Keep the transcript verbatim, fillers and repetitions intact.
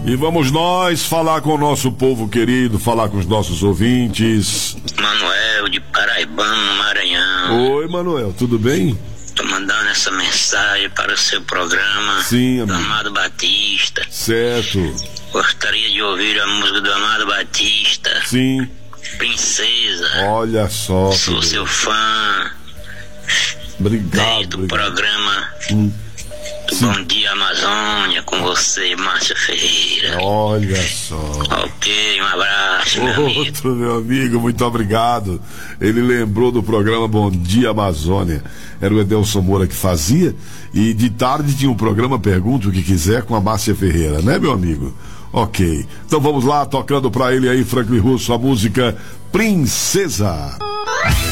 E vamos nós falar com o nosso povo querido, falar com os nossos ouvintes. Manuel de Paraibano, no Maranhão. Oi, Manuel, tudo bem? Tô mandando essa mensagem para o seu programa. Sim, amigo. Do Amado Batista. Certo. Gostaria de ouvir a música do Amado Batista. Sim. Princesa. Olha só. Sou seu fã. Obrigado. Desde o obrigado. programa Hum. do Bom Dia Amazônia, com você, Márcia Ferreira. Olha só. Ok, um abraço, meu amigo. Outro, meu amigo, muito obrigado. Ele lembrou do programa Bom Dia Amazônia. Era o Edelson Moura que fazia. E de tarde tinha um programa Pergunta o que Quiser com a Márcia Ferreira, né, meu amigo? Ok. Então vamos lá, tocando pra ele aí, Franklin Russo, a música Princesa.